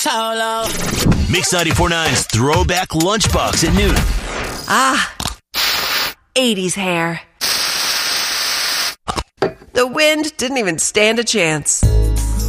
Solo. Mix 94.9's Throwback Lunchbox at noon. 80s hair. The wind didn't even stand a chance.